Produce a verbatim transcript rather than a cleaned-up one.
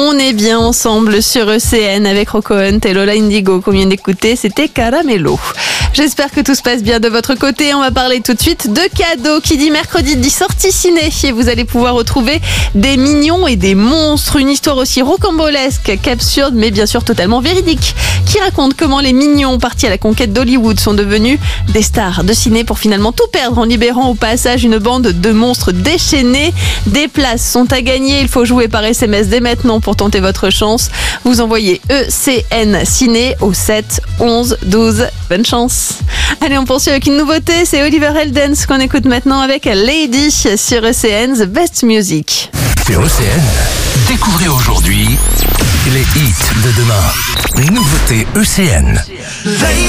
On est bien ensemble sur E C N avec Rocco Hunt et Lola Indigo qu'on vient d'écouter, c'était Caramello. J'espère que tout se passe bien de votre côté. On va parler tout de suite de cadeaux. Qui dit mercredi dit sortie ciné. Et vous allez pouvoir retrouver des mignons et des monstres. Une histoire aussi rocambolesque qu'absurde, mais bien sûr totalement véridique, qui raconte comment les mignons partis à la conquête d'Hollywood sont devenus des stars de ciné pour finalement tout perdre en libérant au passage une bande de monstres déchaînés. Des places sont à gagner. Il faut jouer par S M S dès maintenant pour tenter votre chance. Vous envoyez E C N Ciné au sept onze douze. Bonne chance. Allez, on poursuit avec une nouveauté. C'est Oliver Heldens qu'on écoute maintenant avec Lady sur E C N, The Best Music. Sur E C N, découvrez aujourd'hui les hits de demain. Nouveauté E C N.